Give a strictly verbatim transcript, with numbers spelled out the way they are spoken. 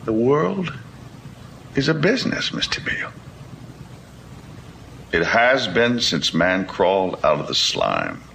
The world is a business, Mister Beale. It has been since man crawled out of the slime.